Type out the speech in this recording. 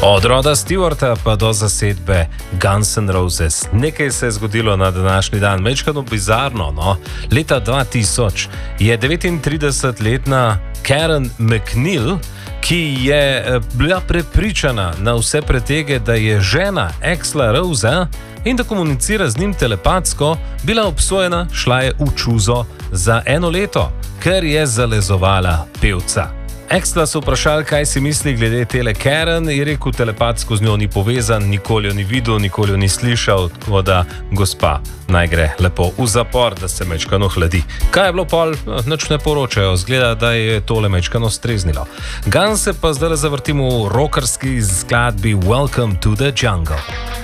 Od Roda Stewarta pa do zasedbe Guns N' Roses. Nekaj se je zgodilo na današnji dan, mečkano bizarno, no. Leta 2000 je 39-letna Karen McNeil, ki je bila prepričana na vse pretege, da je žena Axla Rosea in da komunicira z njim telepatsko, bila obsojena, šla je v čuzo za 1 leto, ker je zalezovala pevca. Axla so vprašali, kaj si misli glede tele Karen, je rekel, telepatsko z njo ni povezan, nikoli jo ni videl, nikoli jo ni slišal, tako da gospa naj gre lepo v zapor, da se mečkano hladi. Kaj je bilo pol, nič ne poročajo, zgleda, da je tole mečkano streznilo. Guns se pa zdaj zavrtimo v rockerski skladbi Welcome to the Jungle.